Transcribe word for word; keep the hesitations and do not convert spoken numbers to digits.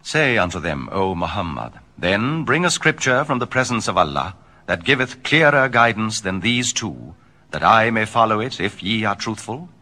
Say unto them, O Muhammad, then bring a scripture from the presence of Allah, that giveth clearer guidance than these two, that I may follow it, if ye are truthful.